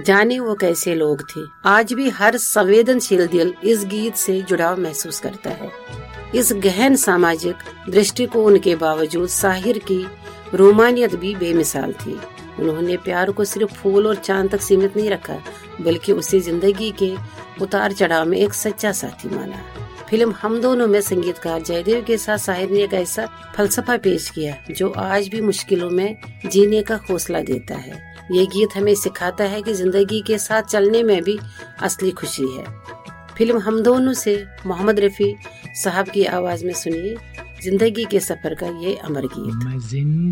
जाने वो कैसे लोग थे। आज भी हर संवेदनशील दिल इस गीत से जुड़ाव महसूस करता है। इस गहन सामाजिक दृष्टिकोण के बावजूद साहिर की रोमानियत भी बेमिसाल थी। उन्होंने प्यार को सिर्फ फूल और चांद तक सीमित नहीं रखा, बल्कि उसे जिंदगी के उतार चढ़ाव में एक सच्चा साथी माना। फिल्म हम दोनों में संगीतकार जयदेव के साथ साहिर ने एक ऐसा फलसफा पेश किया जो आज भी मुश्किलों में जीने का हौसला देता है। ये गीत हमें सिखाता है कि जिंदगी के साथ चलने में भी असली खुशी है। फिल्म हम दोनों से मोहम्मद रफी साहब की आवाज में सुनिए जिंदगी के सफर का ये अमर गीत।